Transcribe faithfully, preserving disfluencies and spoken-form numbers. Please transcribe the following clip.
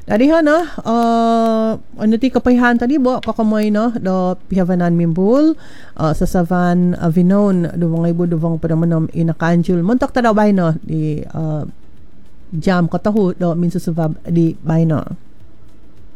Dari hana uh, ano ti kapayahan tadi bo kakamay no do pihawanan mimbul uh, sa savan uh, vinon do mga ibo do vang panamanam inakanjul montak tadaw bay no di uh, jam katahu do minsusubab di bay no